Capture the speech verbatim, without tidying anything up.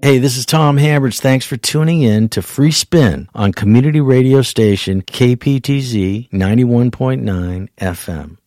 Hey, this is Tom Hamburge. Thanks for tuning in to Free Spin on community radio station K P T Z ninety-one point nine F M.